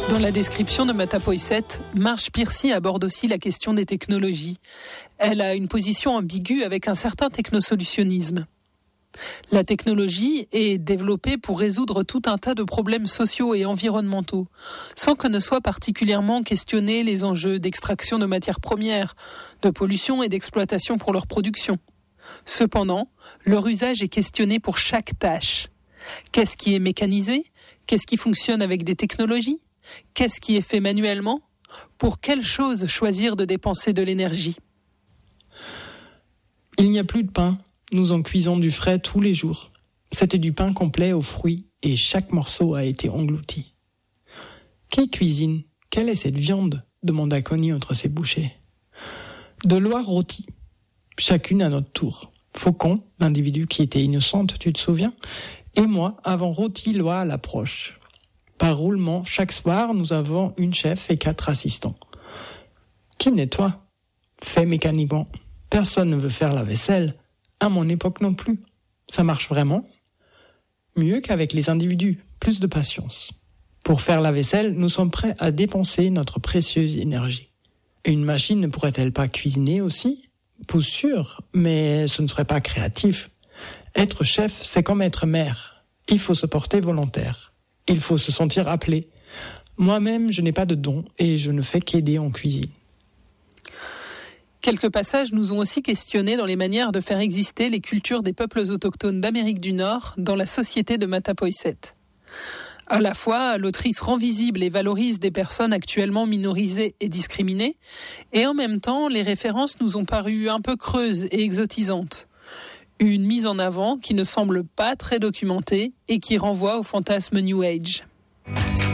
Dans la description de Matapoiset, Marge Piercy aborde aussi la question des technologies. Elle a une position ambiguë avec un certain technosolutionnisme. La technologie est développée pour résoudre tout un tas de problèmes sociaux et environnementaux, sans que ne soient particulièrement questionnés les enjeux d'extraction de matières premières, de pollution et d'exploitation pour leur production. Cependant, leur usage est questionné pour chaque tâche. Qu'est-ce qui est mécanisé ? Qu'est-ce qui fonctionne avec des technologies ? Qu'est-ce qui est fait manuellement ? Pour quelle chose choisir de dépenser de l'énergie ? Il n'y a plus de pain. Nous en cuisons du frais tous les jours. C'était du pain complet aux fruits et chaque morceau a été englouti. Qui cuisine ? Quelle est cette viande ? Demanda Connie entre ses bouchées. De l'oie rôtie. Chacune à notre tour. Faucon, l'individu qui était innocente, tu te souviens ? Et moi avons rôti l'oie à l'approche. Par roulement, chaque soir, nous avons une chef et 4 assistants. Qui nettoie ? Fait mécaniquement. Personne ne veut faire la vaisselle. À mon époque non plus. Ça marche vraiment ? Mieux qu'avec les individus, plus de patience. Pour faire la vaisselle, nous sommes prêts à dépenser notre précieuse énergie. Une machine ne pourrait-elle pas cuisiner aussi ? Pour sûr, mais ce ne serait pas créatif. Être chef, c'est comme être mère. Il faut se porter volontaire. Il faut se sentir appelé. Moi-même, je n'ai pas de don et je ne fais qu'aider en cuisine. Quelques passages nous ont aussi questionnés dans les manières de faire exister les cultures des peuples autochtones d'Amérique du Nord dans la société de Matapoiset. À la fois, l'autrice rend visible et valorise des personnes actuellement minorisées et discriminées, et en même temps, les références nous ont paru un peu creuses et exotisantes. Une mise en avant qui ne semble pas très documentée et qui renvoie au fantasme New Age.